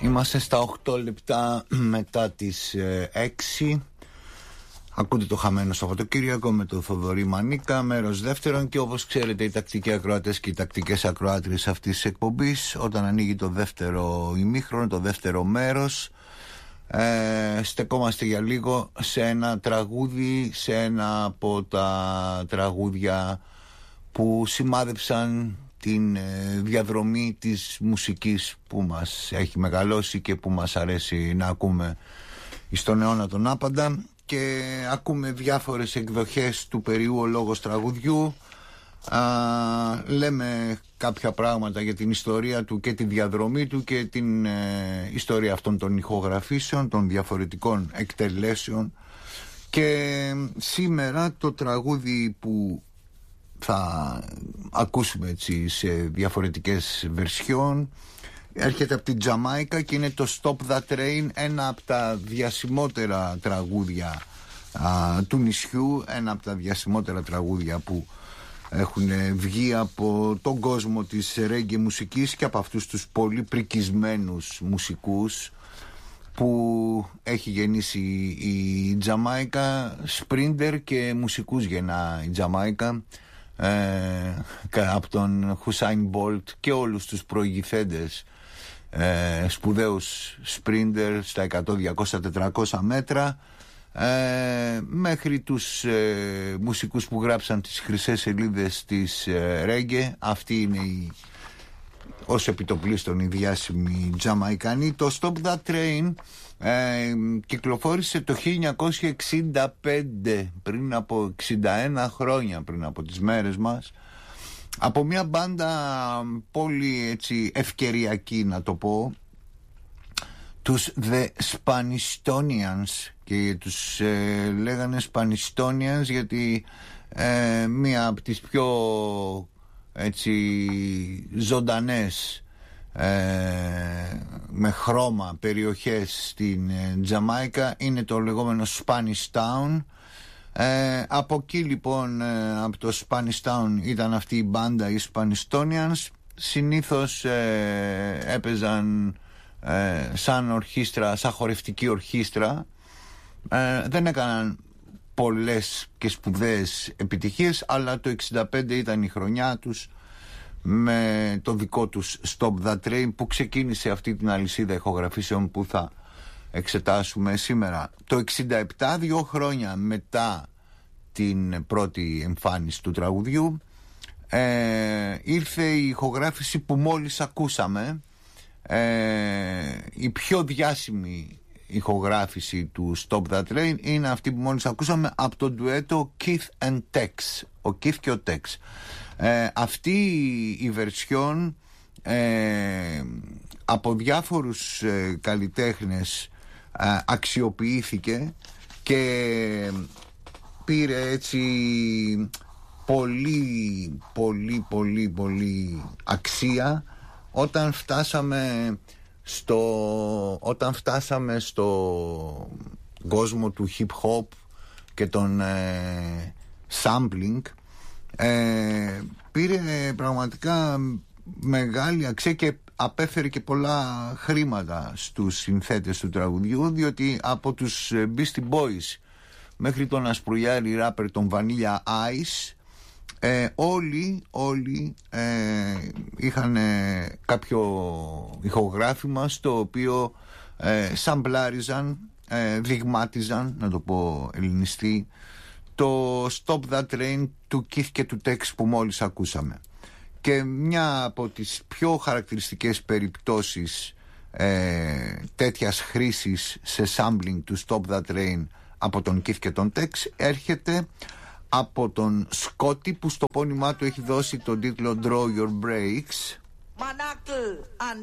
Είμαστε στα 8 λεπτά μετά τις 6. Ακούτε το χαμένο Σαββατοκύριακο με τον Θοδωρή Μανίκα, μέρος δεύτερον. Και όπως ξέρετε, οι τακτικοί ακροατές και οι τακτικές ακροάτριες αυτής της εκπομπής, όταν ανοίγει το δεύτερο ημίχρονο, το δεύτερο μέρος, στεκόμαστε για λίγο σε ένα τραγούδι, σε ένα από τα τραγούδια που σημάδεψαν την διαδρομή της μουσικής που μας έχει μεγαλώσει και που μας αρέσει να ακούμε στον αιώνα τον άπαντα. Και ακούμε διάφορες εκδοχές του περιού ο λόγος τραγουδιού. Λέμε κάποια πράγματα για την ιστορία του και τη διαδρομή του και την ιστορία αυτών των ηχογραφήσεων, των διαφορετικών εκτελέσεων. Και σήμερα το τραγούδι που θα ακούσουμε έτσι σε διαφορετικές βερσιόν έρχεται από την Τζαμάικα και είναι το Stop That Train, ένα από τα διασημότερα τραγούδια του νησιού, ένα από τα διασημότερα τραγούδια που έχουν βγει από τον κόσμο της ρέγγε μουσικής και από αυτούς τους πολύ πρικισμένους μουσικούς που έχει γεννήσει η Τζαμάικα. Σπρίντερ και μουσικούς γεννά η Τζαμάικα, από τον Χουσάιν Μπολτ και όλους τους προηγηθέντες σπουδαίους σπρίντερ στα 100, 200, 400 μέτρα, μέχρι τους μουσικούς που γράψαν τις χρυσές σελίδες της ρέγγε. Αυτή είναι ως επιτοπλίστων η διάσημη Τζαμαϊκανή. Το Stop That Train κυκλοφόρησε το 1965, πριν από 61 χρόνια πριν από τις μέρες μας, από μια μπάντα πολύ έτσι ευκαιριακή, να το πω, τους The Spanistonians. Και τους λέγανε Spanistonians γιατί μία από τις πιο έτσι ζωντανές με χρώμα περιοχές στην Τζαμάικα είναι το λεγόμενο Spanish Town. Από εκεί λοιπόν, από το Spanish Town ήταν αυτή η μπάντα, οι Spanistonians. Συνήθως έπαιζαν σαν ορχήστρα, σαν χορευτική ορχήστρα. Δεν έκαναν πολλές και σπουδαίες επιτυχίες, αλλά το 65 ήταν η χρονιά τους με το δικό τους Stop That Train, που ξεκίνησε αυτή την αλυσίδα ηχογραφήσεων που θα εξετάσουμε σήμερα. Το 67, 2 χρόνια μετά την πρώτη εμφάνιση του τραγουδιού, ήρθε η ηχογράφηση που μόλις ακούσαμε, η πιο διάσημη ηχογράφηση του Stop That Train είναι αυτή που μόλις ακούσαμε από το ντουέτο Keith and Tex, ο Keith και ο Tex. Αυτή η βερσιόν από διάφορους καλλιτέχνες αξιοποιήθηκε και πήρε έτσι πολύ αξία όταν φτάσαμε στο κόσμο του hip hop και των sampling. Πήρε πραγματικά μεγάλη αξία και απέφερε και πολλά χρήματα στους συνθέτες του τραγουδιού, διότι από τους Beastie Boys μέχρι τον ασπρουλιάρη ράπερ τον Vanilla Ice, όλοι είχαν κάποιο ηχογράφημα στο οποίο σαμπλάριζαν, δειγμάτιζαν, να το πω ελληνιστή, το Stop That Train του Keith και του Tex που μόλις ακούσαμε. Και μια από τις πιο χαρακτηριστικές περιπτώσεις τέτοιας χρήσης σε sampling του Stop That Train από τον Keith και τον Tex έρχεται από τον Σκότι, που στο πόνημά του έχει δώσει τον τίτλο Draw Your Breaks.